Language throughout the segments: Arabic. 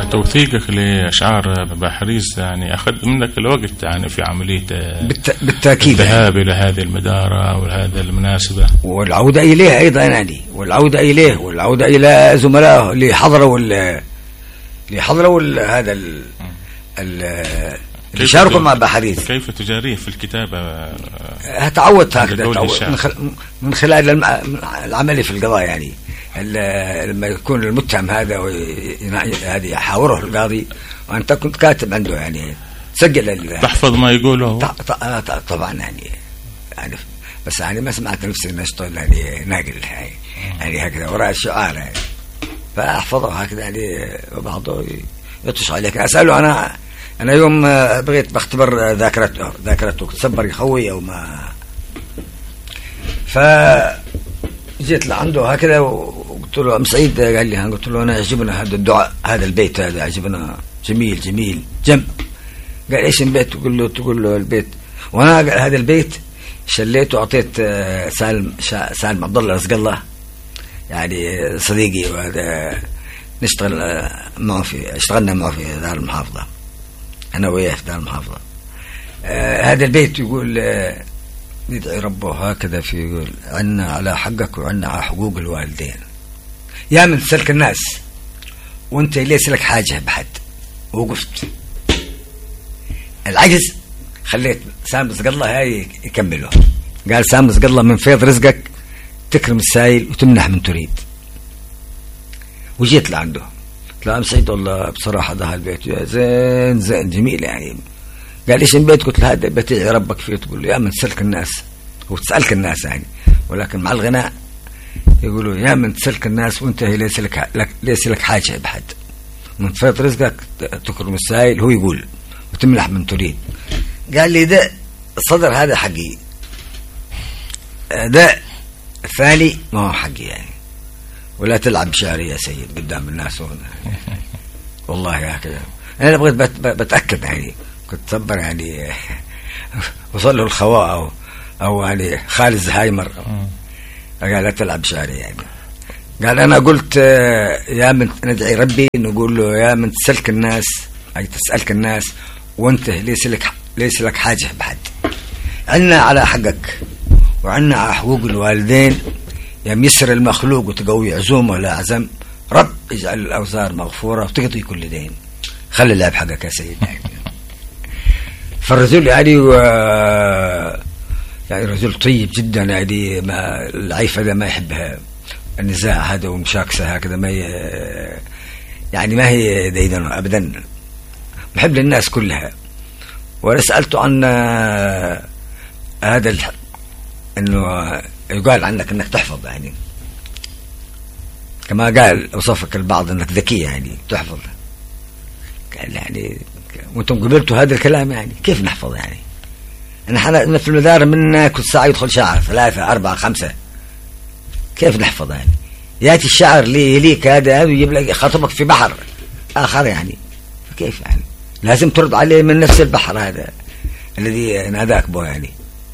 توثيقك لأشعار بحريز يعني أخذ منك الوقت يعني في عملية بالتأكيد الذهاب إلى هذه المدارة وهذه المناسبة والعودة إليه أيضا يعني، والعودة إليه والعودة إلى زملائه اللي حضروا هذا اللي شاركوا مع بحريز. كيف تجاريه في الكتابة؟ تعودت هكذا من خلال العمل في القضاء يعني. لما يكون المتهم هذا هذه يحاوره القاضي وأنت كنت كاتب عنده يعني تسجل تحفظ ما يقوله طبعا يعني بس يعني ما سمعت نفسي نشطل يعني ناقل يعني هكذا وراء الشعار يعني فأحفظه هكذا يعني وبعضه يطش عليك. أسأله أنا يوم بغيت بختبر ذاكرته تصبر يخوي أو ما، فجيت لعنده هكذا وقلت له أم سعيد، قال لي قلت له أنا يعجبنا هذا الدعاء، هذا البيت هذا يعجبنا جميل جميل جم. قال إيش البيت؟ تقول له البيت، وأنا قال هذا البيت شليته وأعطيت سالم عبد الله رزق الله يعني صديقي، وهذا نشتغل معه اشتغلنا معه في دار المحافظة أنا وياه في دار المحافظة. هذا البيت يقول ندعي ربه هكذا في يقول عنا على حقك وعنا على حقوق الوالدين، يا من تسلك الناس وانت ليس لك حاجة بحد، وقفت العجز خليت سام رزق الله هاي يكمله. قال سام رزق الله من فيض رزقك تكرم السائل وتمنح من تريد. وجيت لعنده قلت له أم سعيد والله بصراحة ده البيت يا زين جميل يعني. قال إيش البيت؟ قلت له هذا بيت ربك فيه. تقول له يا من تسلك الناس، هو تسألك الناس يعني، ولكن مع الغناء يقولوا يا من تسلك الناس وانت ليس لك حاجة بحد، من فيض رزقك تكرم السائل هو يقول وتمنح من تريد. قال لي ده الصدر هذا حقي، ده الثاني ما هو حقي يعني، ولا تلعب بشعري يا سيد قدام الناس والله هكذا. أنا بغيت بتأكد يعني، كنت صبر يعني وصل له الخواء أو يعني خالد زهايمر قال لا تلعب بشعري يعني. قال أنا قلت يا من ندعي ربي نقول له يا من تسألك الناس أي تسألك الناس وانت ليس لك حاجة بحد، عنا على حقك وعنا على حقوق الوالدين، يا ميسر المخلوق وتقوي عزومه لا عزم، رب اجعل الأوزار مغفورة وتقضي كل دين، خلي اللعب حقك يا سيدي يعني. فالرجل يعني يعني رجل طيب جدا يعني، ما العيف هذا ما يحبها، النزاع هذا ومشاكسة هكذا ما يعني ما هي ديدنه أبدا، محب للناس كلها. وأنا سألته عن هذا إنه يقال عنك إنك تحفظ يعني، كما قال وصفك البعض إنك ذكي يعني تحفظ. قال يعني وانتم قبلتوا هذا الكلام يعني كيف نحفظ يعني؟ أنا في المدار من كل ساعة يدخل شعر 3 4 5 كيف نحفظ يعني؟ يأتي الشعر ليك هذا يجيب لك خطبك في بحر آخر يعني، فكيف يعني؟ لازم ترد عليه من نفس البحر هذا الذي ناداك به يعني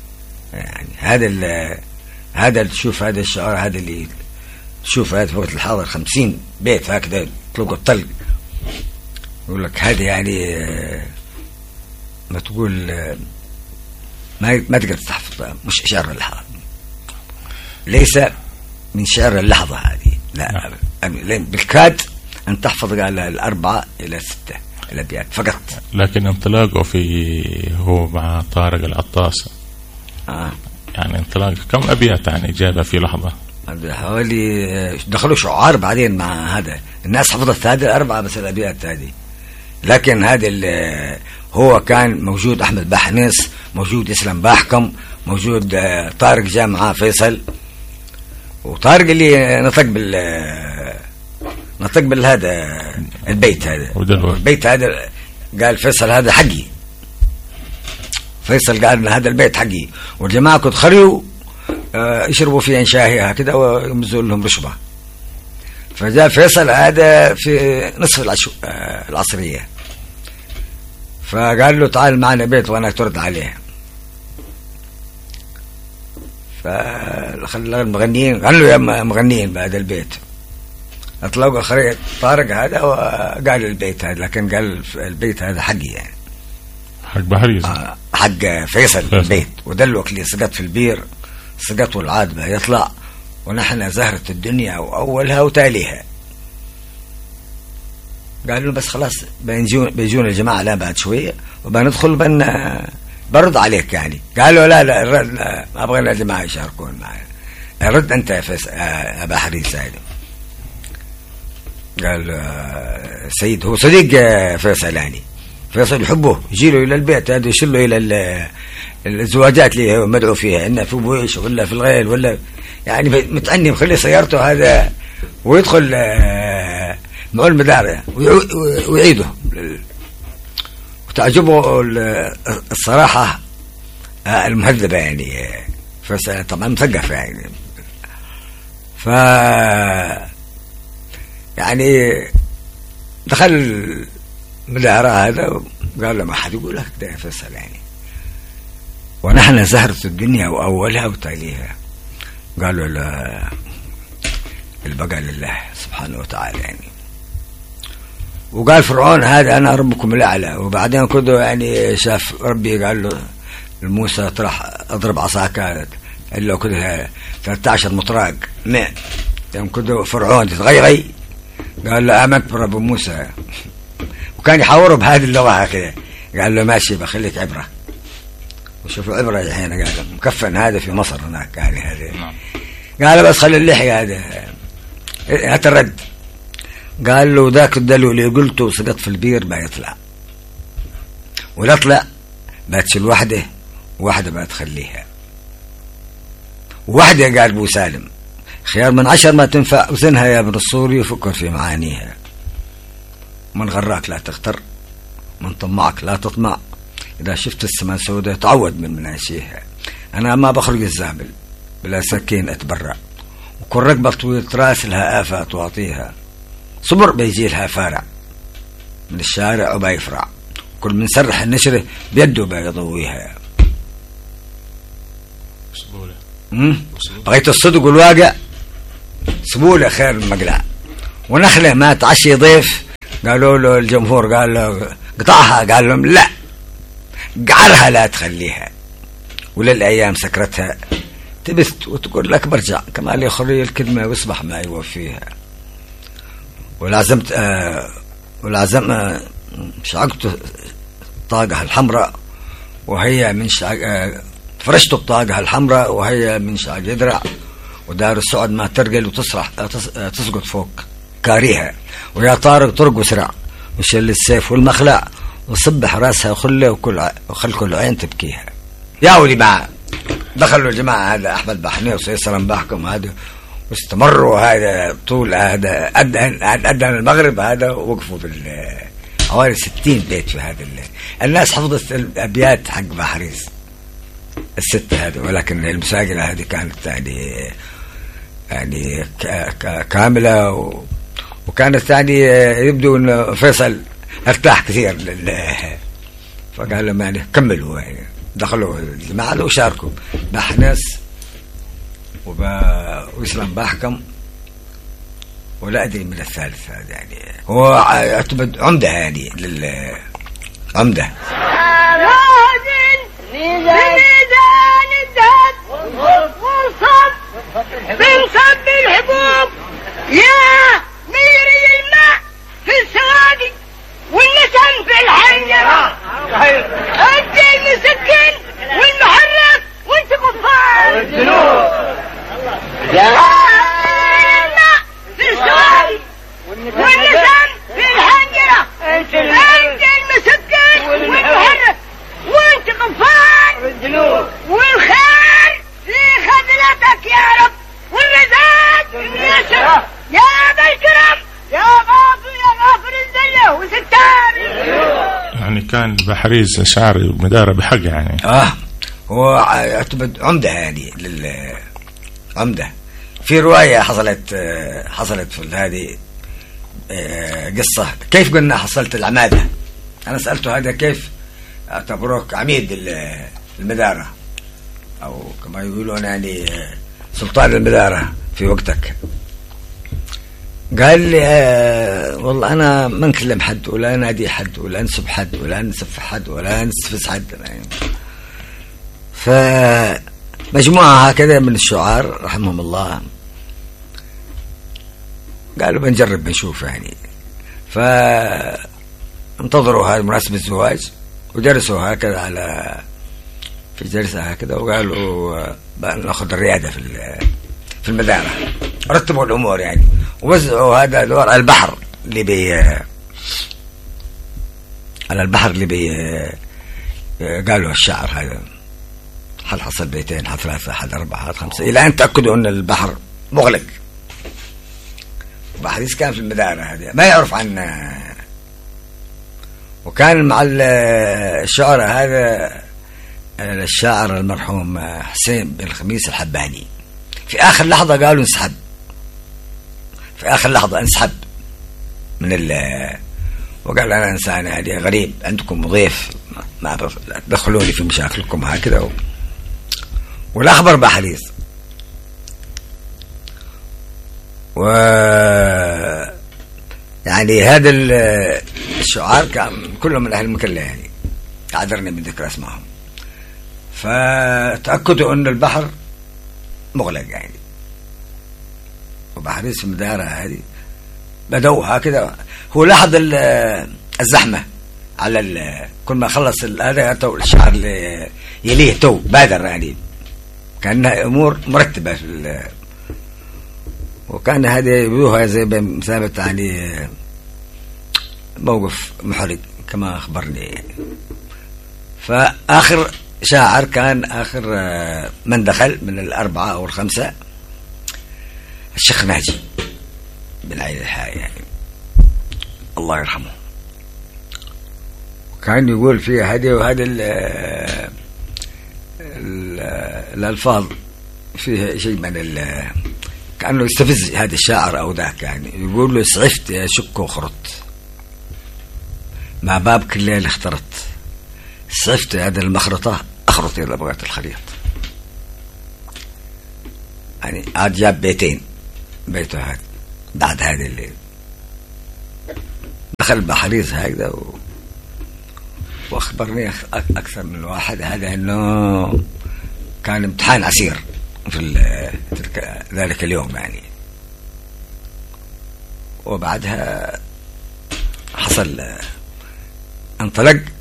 هذا شوف هذا الشعر هذا اللي شوف هذا في وقت الحاضر 50 بيت هكذا يطلقوا الطلق، يقول لك هذا يعني ما تقول ما تقدر تحفظ، مش شعر اللحظة، ليس من شعر اللحظة هذه، لا بالكاد أن تحفظ على 4 إلى 6 الأبيات فقط. لكن انطلاقه هو مع طارق العطاس يعني انطلاق كم أبيات يعني جابها في لحظة؟ حوالي دخلوا شعار بعدين مع هذا الناس حفظت هذه 4 بس الأبيات هذه. لكن هذا هو كان موجود أحمد باحنيس، موجود إسلام باحكم، موجود طارق جامعة فيصل، وطارق اللي نطق بالهذا البيت هذا البيت هذا قال فيصل هذا حقي، فيصل قال هذا البيت حقي، والجماعة كنت خريوا يشربوا في شاهي هكذا ويمزوا لهم رشبة، فجاء فيصل هذا في نصف العصرية فقال له تعال معنا بيت وانا ترد عليه، فخلى المغنيين قال له يا مغنيين بهذا البيت اطلقوا خريطة طارق هذا وقال البيت هذا، لكن قال البيت هذا حقي يعني، حق بحريز، حق فيصل البيت. ودلوك اللي سقط في البير سقط والعاد ما يطلع، ونحن زهرة الدنيا وأولها وتاليها. قالوا بس خلاص بيجون الجماعة لا بعد شوية وبندخل برد عليك يعني. قالوا لا ما أبغى الجماعة يشاركون معي، رد أنت يا أبا حريز هذا. قال سيد هو صديق فيصل يعني، فيصل يحبه، يجيله إلى البيت هذا، يشله إلى الزواجات اللي هو مدعو فيها، إنه في بويش ولا في الغيل ولا يعني متعني، مخلي سيارته هذا ويدخل مع المدارة ويعيده. وتعجبه الصراحة المهذبة يعني، فيصل طبعا مثقف يعني. ف يعني دخل مدارة هذا وقال له ما حد يقول لك ده يا فيصل يعني، ونحن زهرة الدنيا وأولها وتاليها. قالوا لا، البقاء لله سبحانه وتعالى يعني. وقال فرعون هذا أنا ربكم الأعلى. وبعدين كده يعني شاف ربي قال له لموسى اطرح اضرب عصاك، قال له كده 13 مطراق 100. يوم كده فرعون يتغيغي قال له آمنت برب موسى، وكان يحاوره بهذه اللغة كده. قال له ماشي بخليك عبرة. وشوفوا عبرة الحين، قال مكفن هذا في مصر هناك يعني هذا. قال بس خلي اللحية هذا هات الرد. قال له ذاك الدلو اللي قلته سقط في البير ما يطلع، ولا طلع بتشيل وحده وواحدة ما تخليها، وواحدة قال أبو سالم خيار من 10 ما تنفع، وزنها يا ابن الصوري وفكر في معانيها. من غراك لا تغتر، من طمعك لا تطمع، إذا شفت السماء سوداء تعود من مناشيها. أنا ما بخرج الزابل بلا سكين أتبرع، وكل رقبة طويلة راس لها آفات واعطيها. صبر بيجي لها فارع من الشارع وبيفرع، كل من سرح النشرة بيده بيضويها. بغيت الصدق والواقع سبولة خير من مقلع، ونخلة ما تعشي ضيف. قالوا له الجمهور قال له قطعها، قال لهم لا قعرها لا تخليها، وللأيام سكرتها تبث وتقول لك برجع، كمال يخري الكلمة ويصبح ما يوفيها. والعزم شعقت الطاقة الحمراء وهي من فرشت الطاقة الحمراء وهي من شعق يدرع، ودار السعد ما ترقل وتصرح تسقط فوق كاريها، ويا طارق طرق وسرع وشل السيف والمخلع، وصبح راسها خله وخل كل عين تبكيها. يا ولي مع دخلوا الجماعة هذا أحمد بحني وسيسرا بحكم هذا، واستمروا هذا طول هذا أدى المغرب هذا، وقفوا حوالي 60 بيت في هذا الناس حفظت الأبيات حق بحريز الستة هذه، ولكن المساجلة هذه كانت يعني كاملة، وكانت يعني يبدو أن فيصل ارتاح كثير فقال لهم يعني كملوا يعني. دخلوا الجماعة وشاركوا بحنس وإسلام بحكم، ولا أدري من الثالث هذا يعني. هو اعتمد عمدة يعني عمدة بنصب الحبوب يا ميري الماء في السواقي والنسم في الحنجرة، انت المسكن والمحرك وانت قفال والجنوب يا الماء في السواقي والنسم في الحنجرة، انت المسكن والمحرك وانت قفال والجنوب، والخير في خذلتك يا رب، والرزاق النشر يا ابا الكرم يا غافر الذله وستار. يعني كان بحريز شعري ومدارة بحق يعني. هو يعتبر عمدة يعني عمدة. في رواية حصلت في هذه قصة كيف قلنا حصلت العمادة. أنا سألته هذا كيف اعتبروك عميد المدارة أو كما يقولون يعني سلطان المدارة في وقتك. قال لي والله أنا ما نكلم حد ولا نادي حد ولا أنسب حد ولا نسف حد ولا نستفز حد يعني. فمجموعة هكذا من الشعار رحمهم الله قالوا بنجرب بنشوف يعني. فانتظروا هذه مناسبة الزواج ودرسوا هكذا على في جلسة هكذا وقالوا ناخذ الريادة في المدارة. رتبوا الأمور يعني ووزعوا هذا الدور على البحر اللي على البحر اللي قالوا الشعر هذا. هل حصل بيتين، هل ثلاثة، هل أربعة، هل خمسة، إلى أن تأكدوا أن البحر مغلق. وحديث كان في المدارة هذه ما يعرف عنه. وكان مع الشعر هذا الشاعر المرحوم حسين بن خميس الحباني. في آخر لحظة قالوا انسحب، في آخر لحظة انسحب من وقال أنا إنسان يعني غريب عندكم ضيف ما تدخلوني في مشاكلكم هكذا والأخبر بحديث. يعني هذا الشعار كان كلهم من أهل المكلا يعني أعذرني من ذكر اسمهم. فتأكدوا أن البحر مغلق يعني. وبحديث في المدارة هذه بدأوا هكذا. هو لاحظ الزحمة على كل ما خلص هذا تو الشعر اللي يليه تو بادر يعني كأنها أمور مرتبة في وكان هذا يبدوها زي بمثابة يعني موقف محرج كما أخبرني يعني. فآخر شاعر كان آخر من دخل من الأربعة أو الخمسة الشيخ ناجي بن عين الحاي يعني الله يرحمه. كان يقول فيها هذه وهذا الألفاظ فيها شيء من كأنه يستفز هذا الشاعر أو ذاك يعني. يقول له سعفت يا شك وخرط مع بابك الليل اخترت، سعفت هذا المخرطة أخرط إذا بغيت الخريط. يعني عاد جاب بيتين، بيته هذا بعد هذا الليل دخل بحريص هكذا وأخبرني أكثر من واحد هذا أنه كان امتحان عسير في ذلك اليوم يعني. وبعدها حصل انطلق